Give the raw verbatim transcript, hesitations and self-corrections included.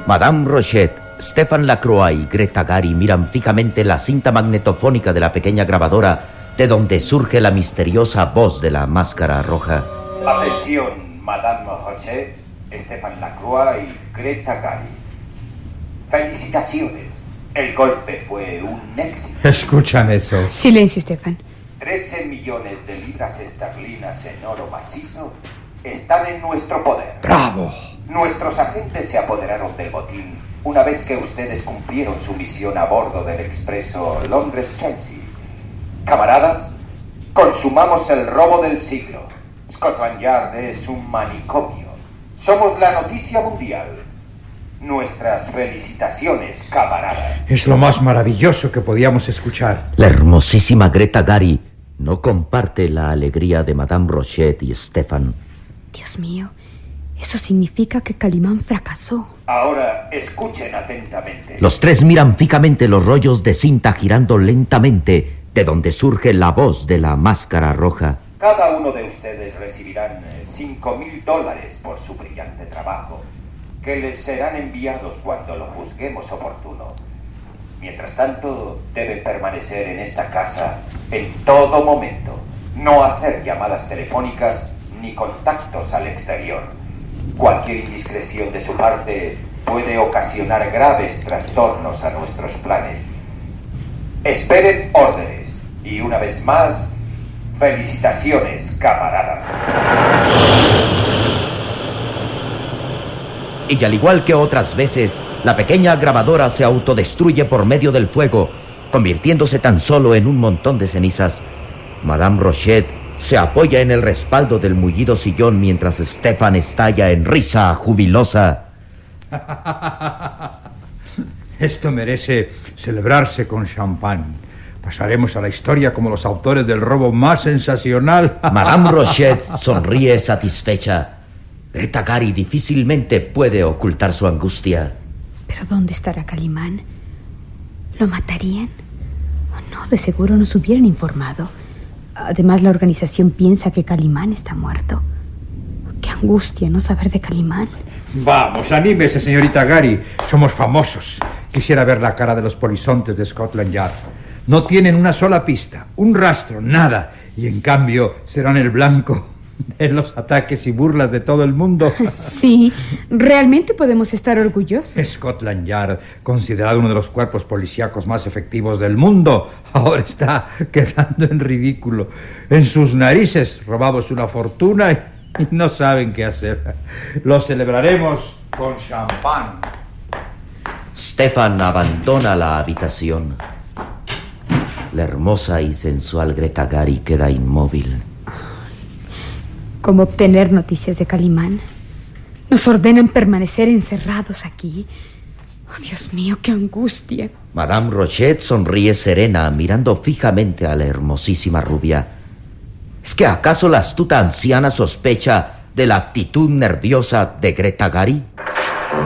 Madame Rochet, Stéphane Lacroix y Greta Gary miran fijamente la cinta magnetofónica de la pequeña grabadora de donde surge la misteriosa voz de la máscara roja. Atención, Madame Rochet, Stéphane Lacroix y Greta Gary. Felicitaciones. El golpe fue un éxito. ¿Escuchan eso? Silencio, Stéphane. Trece millones de libras esterlinas en oro macizo están en nuestro poder. ¡Bravo! Nuestros agentes se apoderaron del botín una vez que ustedes cumplieron su misión a bordo del expreso Londres-Chelsea. Camaradas, consumamos el robo del siglo. Scotland Yard es un manicomio. Somos la noticia mundial. Nuestras felicitaciones, camaradas. Es lo más maravilloso que podíamos escuchar. La hermosísima Greta Gary no comparte la alegría de Madame Rochet y Stéphane. Dios mío, eso significa que Calimán fracasó. Ahora, escuchen atentamente. Los tres miran fijamente los rollos de cinta girando lentamente, de donde surge la voz de la máscara roja. Cada uno de ustedes recibirán cinco mil dólares por su brillante trabajo, que les serán enviados cuando lo juzguemos oportuno. Mientras tanto, deben permanecer en esta casa en todo momento, no hacer llamadas telefónicas ni contactos al exterior. Cualquier indiscreción de su parte puede ocasionar graves trastornos a nuestros planes. Esperen órdenes y, una vez más, felicitaciones, camaradas. Y al igual que otras veces, la pequeña grabadora se autodestruye por medio del fuego, convirtiéndose tan solo en un montón de cenizas. Madame Rochet se apoya en el respaldo del mullido sillón mientras Stéphane estalla en risa jubilosa. Esto merece celebrarse con champán. Pasaremos a la historia como los autores del robo más sensacional. Madame Rochet sonríe satisfecha. Greta Gary difícilmente puede ocultar su angustia. ¿Pero dónde estará Calimán? ¿Lo matarían? Oh, no, de seguro nos hubieran informado. Además, la organización piensa que Calimán está muerto. ¡Qué angustia no saber de Calimán! Vamos, anímese, señorita Gary. Somos famosos. Quisiera ver la cara de los polizontes de Scotland Yard. No tienen una sola pista, un rastro, nada. Y en cambio serán el blanco de los ataques y burlas de todo el mundo. Sí, realmente podemos estar orgullosos. Scotland Yard, considerado uno de los cuerpos policíacos más efectivos del mundo, ahora está quedando en ridículo. En sus narices robamos una fortuna y, y no saben qué hacer. Lo celebraremos con champán. Stéphane abandona la habitación. La hermosa y sensual Greta Gary queda inmóvil. ¿Cómo obtener noticias de Calimán? Nos ordenan permanecer encerrados aquí. Oh, Dios mío, qué angustia. Madame Rochet sonríe serena, mirando fijamente a la hermosísima rubia. ¿Es que acaso la astuta anciana sospecha de la actitud nerviosa de Greta Gary?